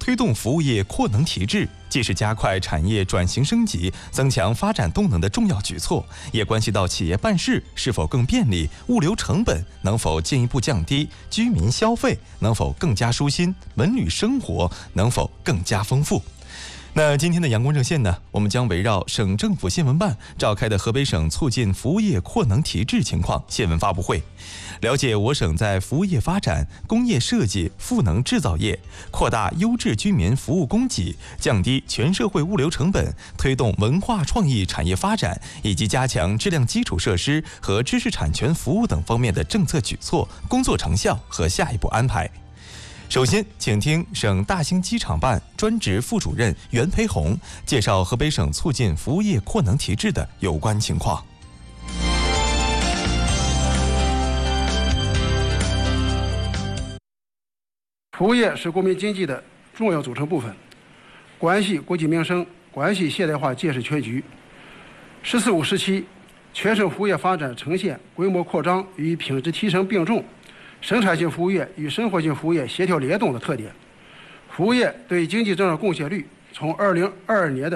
推动服务业扩能提质，既是加快产业转型升级、增强发展动能的重要举措，也关系到企业办事是否更便利，物流成本能否进一步降低，居民消费能否更加舒心，文旅生活能否更加丰富。那今天的阳光热线呢，我们将围绕省政府新闻办召开的河北省促进服务业扩能提质情况新闻发布会，了解我省在服务业发展、工业设计、赋能制造业、扩大优质居民服务供给、降低全社会物流成本、推动文化创意产业发展以及加强质量基础设施和知识产权服务等方面的政策举措、工作成效和下一步安排。首先，请听省大兴机场办专职副主任袁培红介绍河北省促进服务业扩能提质的有关情况。 服务业是国民经济的重要组成部分，关系国计民生，关系现代化建设全局。“十四五”时期，全省服务业发展呈现规模扩张与品质提升并重，生产性服务业与生活性服务业协调联动的特点。服务业对经济增长贡献率从2022年的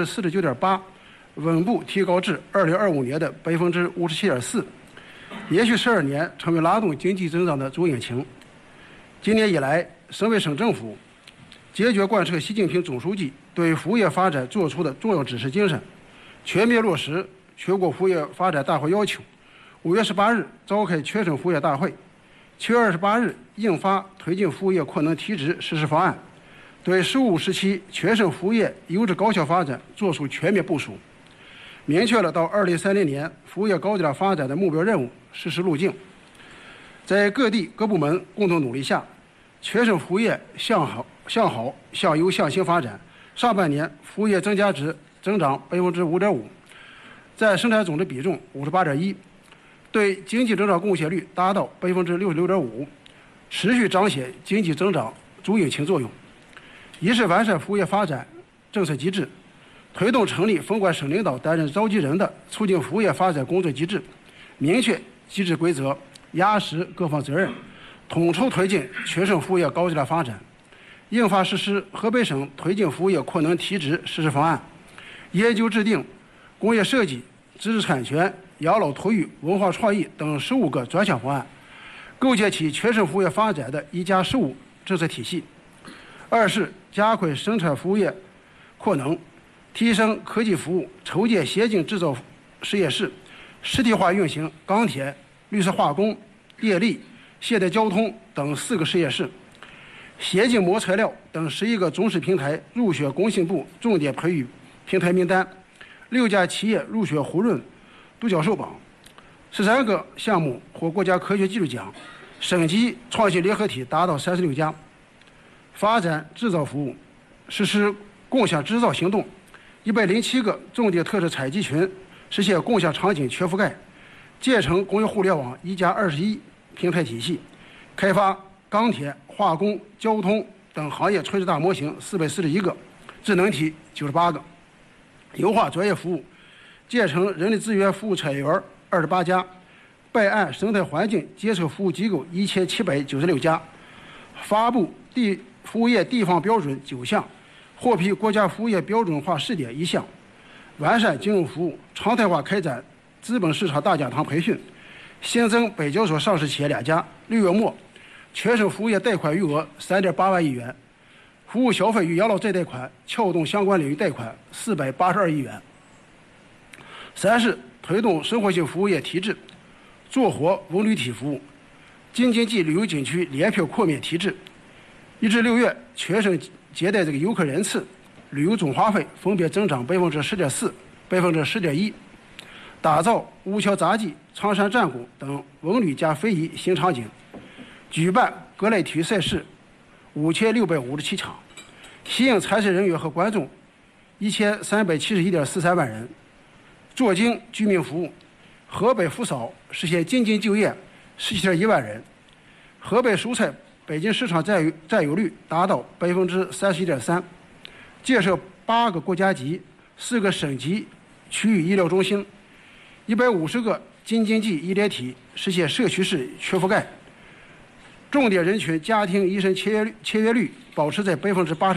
49.8%稳步提高至2025年的57.4%，连续12年成为拉动经济增长的主引擎。今年以来，省委省政府坚决贯彻习近平总书记对服务业发展作出的重要指示精神，全面落实全国服务业发展大会要求。5月18日召开全省服务业大会，7月28日印发推进服务业扩能提质实施方案，对“15五”时期全省服务业优质高效发展作出全面部署，明确了到2030年服务业高质量发展的目标任务实施路径。在各地各部门共同努力下，全省服务业向好、向优、向新发展。上半年服务业增加值增长5.5%，占生产总值比重58.1%，对经济增长贡献率达到66.5%，持续彰显经济增长主引擎作用。一是完善服务业发展政策机制，推动成立分管省领导担任召集人的促进服务业发展工作机制，明确机制规则，压实各方责任，统筹推进全省服务业高质量发展。印发实施河北省推进服务业扩能提质实施方案，研究制定工业设计、知识产权、养老托育、文化创意等15个专项方案，构建起全省服务业发展的1+15政策体系。二是加快生产服务业扩能，提升科技服务，筹建先进制造实验室，实体化运行钢铁、绿色化工、电力、现代交通等4个实验室，先进模材料等11个中试平台入选工信部重点培育平台名单，6家企业入选胡润独角兽榜，13个项目获国家科学技术奖，省级创新联合体达到36家。发展制造服务，实施共享制造行动，107个重点特色采集群实现共享场景全覆盖，建成工业互联网1+21平台体系，开发钢铁、化工、交通等行业垂直大模型441个，智能体98个，优化专业服务，建成人力资源服务产业园28家，备案生态环境监测服务机构1796家，发布服务业地方标准9项，获批国家服务业标准化试点1项，完善金融服务，常态化开展资本市场大讲堂培训，新增北交所上市企业2家。6月末，全省服务业贷款余额3.8万亿元，服务消费与养老再贷款、撬动相关领域贷款482亿元。3是推动生活性服务业提质，做活文旅体服务，京津冀旅游景区联票扩面提质。1至6月，全省接待游客人次、旅游总花费分别增长10.4%、10.1%，打造吴桥杂技、苍山战鼓等文旅加非遗新场景，举办各类体育赛事5657场，吸引参赛人员和观众1371.43万人。做精居民服务，河北扶嫂实现津津就业17.1万人，河北蔬菜北京市场占有率达到31.3%，建设8个国家级、4个省级区域医疗中心，150个京津冀医联体实现社区式全覆盖，重点人群家庭医生签约率保持在80%。